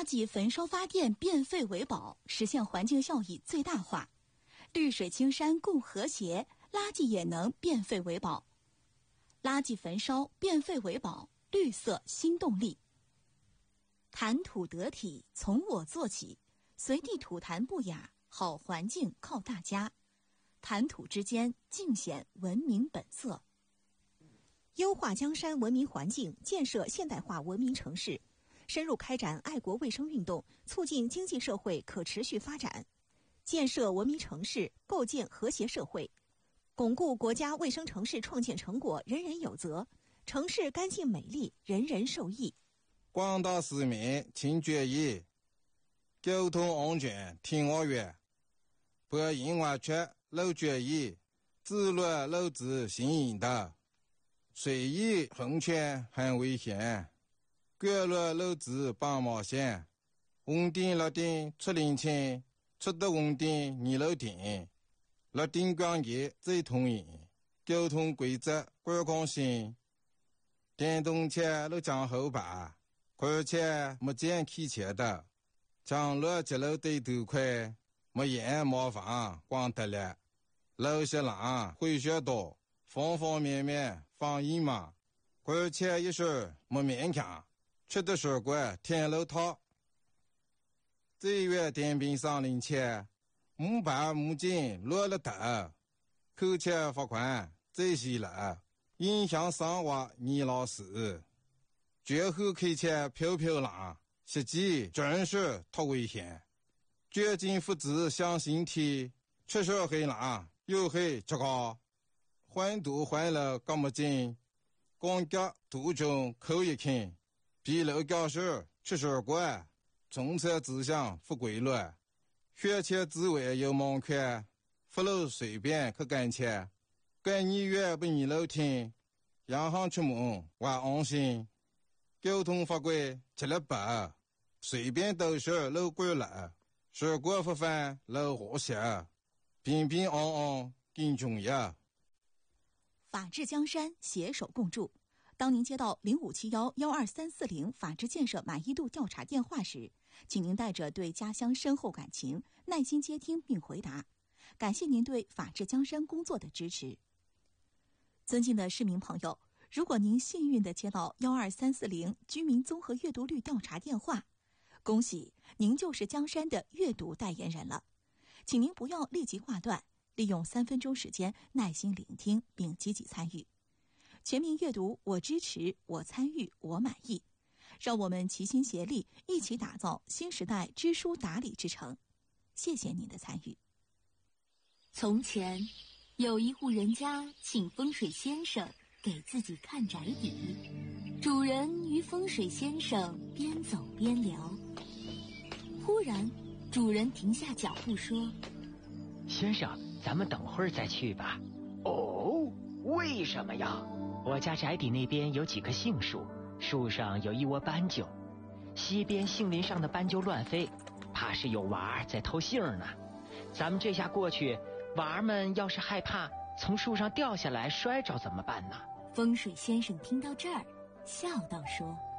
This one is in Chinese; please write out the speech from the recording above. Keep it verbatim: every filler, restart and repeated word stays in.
垃圾焚烧发电，变废为宝，实现环境效益最大化。绿水青山共和谐，垃圾也能变废为宝。垃圾焚烧，变废为宝，绿色新动力。谈吐得体，从我做起，随地吐痰不雅，好环境靠大家。谈吐之间，尽显文明本色。 优化江山文明环境，建设现代化文明城市，深入开展爱国卫生运动，促进经济社会可持续发展，建设文明城市，构建和谐社会，巩固国家卫生城市创建成果人人有责，城市干净美丽，人人受益。 广大市民请注意，交通安全听我话，不应外出漏注意，自律漏子行引导，随意横穿很危险，过路漏子绑毛线，红灯绿灯出零钱，出的红灯你漏停，绿灯光节最通行，交通规则管控性，电动车都讲后排，而且没见开车的，将路接路对头快，没烟没房光得了，路些浪会学多，方方面面放一嘛，而且一时没勉强，吃的水果天路套。这月电瓶上零钱，木板木筋落了头，扣钱罚款这些了，影响生活你老师。绝后开车飘飘浪，实际真是太危险。绝境父子向心体，出手黑浪又黑这个，换度换了干么劲，光脚途中扣一看，比楼教室出手过，中车指向不规律，学车之外有盲看，不路随便去赶车，赶你越不你楼听，洋行出门我安心。交通法规吃了白，随便都是路过了，事故发生路和谐，平平安安更重要。 法治江山，携手共筑。当您接到零五七幺幺二三四零法治建设满意度调查电话时，请您带着对家乡深厚感情，耐心接听并回答。感谢您对法治江山工作的支持。尊敬的市民朋友，如果您幸运地接到幺二三四零居民综合阅读率调查电话，恭喜您就是江山的阅读代言人了。请您不要立即挂断，利用三分钟时间耐心聆听并积极参与。全民阅读，我支持，我参与，我满意。让我们齐心协力，一起打造新时代知书达理之城。谢谢您的参与。 从前，有一户人家请风水先生给自己看宅邸，主人与风水先生边走边聊。忽然，主人停下脚步说：“ 先生，咱们等会儿再去吧。”“ 哦，为什么呀？”“ 我家宅邸那边有几棵杏树，树上有一窝斑鸠，西边杏林上的斑鸠乱飞，怕是有娃儿在偷杏呢。咱们这下过去，娃儿们要是害怕从树上掉下来摔着怎么办呢？” 风水先生听到这儿，笑道说：“